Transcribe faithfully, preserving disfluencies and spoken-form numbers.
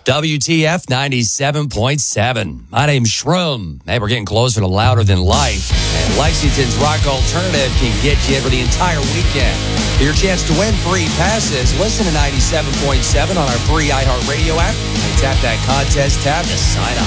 W T F ninety-seven point seven. My name's Shroom. Hey, we're getting closer to Louder Than Life. And Lexington's Rock Alternative can get you for the entire weekend. For your chance to win free passes, listen to ninety-seven point seven on our free iHeartRadio app and tap that contest tab to sign up.